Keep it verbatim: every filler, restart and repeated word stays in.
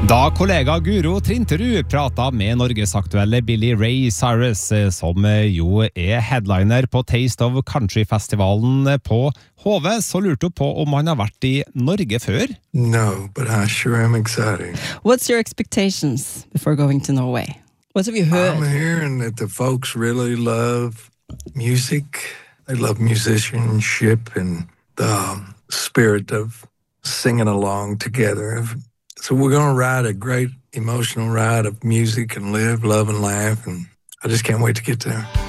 Da kollega Guro Trinterud pratet med Norgesaktuelle Billy Ray Cyrus, som jo er headliner på Taste of Country-festivalen på H V, så lurte hun på om han har vært i Norge før? No, but I sure am excited. What's your expectations before going to Norway? What have you heard? I'm hearing that the folks really love music. They love musicianship and the spirit of singing along together. So we're going to ride a great emotional ride of music and live, love, and laugh, and I just can't wait to get there.